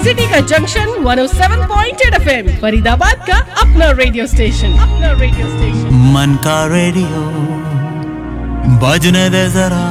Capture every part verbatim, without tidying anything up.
City का junction one O seven point eight FM, Faridabad का अपना रेडियो स्टेशन। अपना रेडियो स्टेशन मन का रेडियो बजने दे जरा।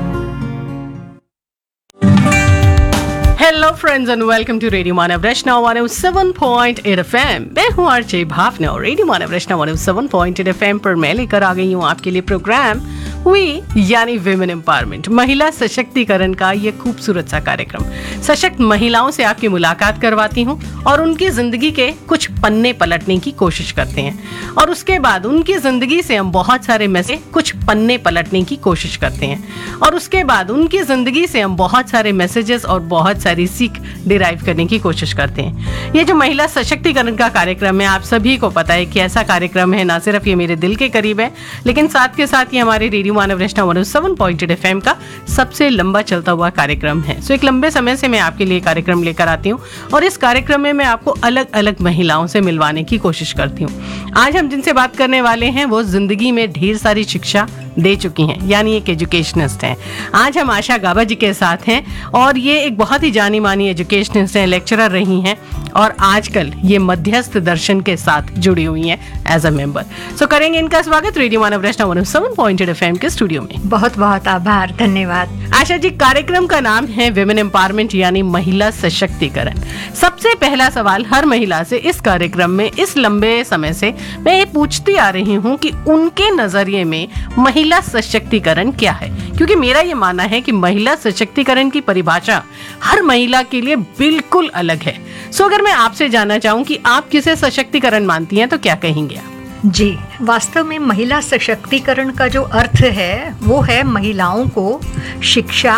Hello friends and welcome to radio Manav Rachna one O seven point eight FM. मैं हूँ आरजे भावना और रेडियो मानव रचना one O seven point eight FM पर मैं लेकर आ गई हूँ आपके लिए प्रोग्राम वी यानी विमेन एम्पावरमेंट, महिला सशक्तिकरण का ये खूबसूरत सा कार्यक्रम। सशक्त महिलाओं से आपकी मुलाकात करवाती हूँ और उनकी जिंदगी के कुछ पन्ने पलटने की कोशिश करते हैं और उसके बाद उनकी जिंदगी से हम बहुत सारे मैसेज कुछ पन्ने पलटने की कोशिश करते हैं और उसके बाद उनकी जिंदगी से हम बहुत सारे मैसेजेस और बहुत सारी सीख डिराइव करने की कोशिश करते हैं। ये जो महिला सशक्तिकरण का कार्यक्रम है, आप सभी को पता है कि ऐसा कार्यक्रम है, ना सिर्फ ये मेरे दिल के करीब है लेकिन साथ के साथ ये हमारे रेडियो मानव रचना one O seven point eight FM का सबसे लंबा चलता हुआ कार्यक्रम है। सो एक लंबे समय से मैं आपके लिए कार्यक्रम लेकर आती हूँ और इस कार्यक्रम में मैं आपको अलग अलग महिलाओं से मिलवाने की कोशिश करती हूँ। आज हम जिनसे बात करने वाले हैं वो जिंदगी में ढेर सारी शिक्षा दे चुकी हैं, यानी एक एजुकेशनिस्ट हैं। आज हम आशा गाबा जी के साथ हैं और ये एक बहुत ही जानी मानी एजुकेशनिस्ट हैं, लेक्चरर रही हैं और आजकल ये मध्यस्थ दर्शन के साथ जुड़ी हुई हैं एज अ मेंबर। सो करेंगे इनका स्वागत रेडियो मानव रचना one O seven point eight FM के स्टूडियो में। बहुत बहुत आभार, धन्यवाद। आशा जी, कार्यक्रम का नाम है विमेन एम्पावरमेंट यानी महिला सशक्तिकरण। सबसे पहला सवाल हर महिला से इस कार्यक्रम में इस लंबे समय से मैं ये पूछती आ रही हूँ कि उनके नजरिए में महिला सशक्तिकरण क्या है, क्योंकि मेरा ये मानना है कि महिला सशक्तिकरण की परिभाषा हर महिला के लिए बिल्कुल अलग है। सो अगर मैं आपसे जानना चाहूँ कि आप किसे सशक्तिकरण मानती हैं तो क्या कहेंगे आप? जी, वास्तव में महिला सशक्तिकरण का जो अर्थ है वो है महिलाओं को शिक्षा,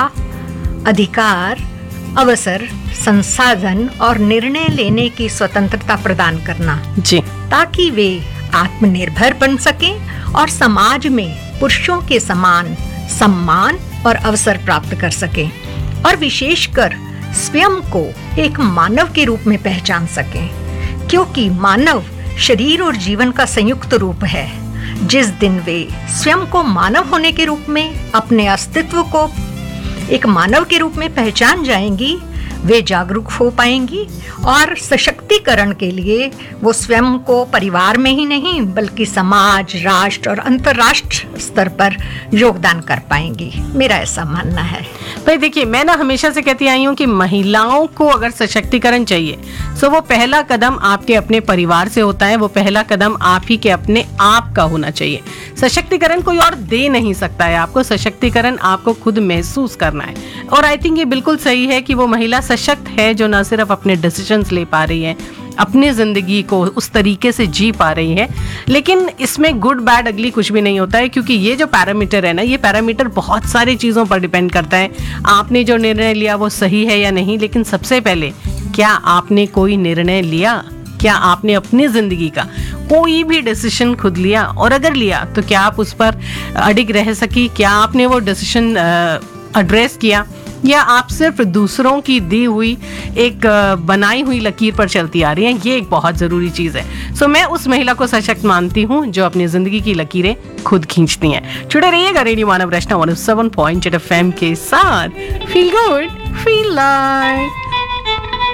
अधिकार, अवसर, संसाधन और निर्णय लेने की स्वतंत्रता प्रदान करना जी, ताकि वे आत्मनिर्भर बन सकें और समाज में पुरुषों के समान सम्मान और अवसर प्राप्त कर सकें और विशेषकर स्वयं को एक मानव के रूप में पहचान सकें, क्योंकि मानव शरीर और जीवन का संयुक्त रूप है। जिस दिन वे स्वयं को मानव होने के रूप में, अपने अस्तित्व को एक मानव के रूप में पहचान जाएंगी, वे जागरूक हो पाएंगी और सशक्तिकरण के लिए वो स्वयं को परिवार में ही नहीं बल्कि समाज, राष्ट्र और अंतर्राष्ट्रीय स्तर पर योगदान कर पाएंगी। मेरा ऐसा मानना है। भाई देखिए, मैं ना हमेशा से कहती आई हूँ कि महिलाओं को अगर सशक्तिकरण चाहिए तो वो पहला कदम आपके अपने परिवार से होता है, वो पहला कदम आप ही के अपने आप का होना चाहिए। सशक्तिकरण कोई और दे नहीं सकता है आपको, सशक्तिकरण आपको खुद महसूस करना है। और आई थिंक ये बिल्कुल सही है कि वो महिला सशक्त है जो न सिर्फ अपने डिसीजंस ले पा रही है, अपनी जिंदगी को उस तरीके से जी पा रही है, लेकिन इसमें गुड बैड अगली कुछ भी नहीं होता है, क्योंकि ये जो पैरामीटर है ना, ये पैरामीटर बहुत सारी चीज़ों पर डिपेंड करता है। आपने जो निर्णय लिया वो सही है या नहीं, लेकिन सबसे पहले क्या आपने कोई निर्णय लिया? क्या आपने अपनी जिंदगी का कोई भी डिसीजन खुद लिया? और अगर लिया तो क्या आप उस पर अडिग रह सकी? क्या आपने वो डिसीजन एड्रेस किया या आप सिर्फ दूसरों की दी हुई एक बनाई हुई लकीर पर चलती आ रही हैं? ये एक बहुत ज़रूरी चीज़ है। सो मैं उस महिला को सशक्त मानती हूँ जो अपनी ज़िंदगी की लकीरें खुद खींचती हैं। जुड़े रहिएगा रेडियो मानव रचना one O seven point eight FM के साथ। Feel good, feel like.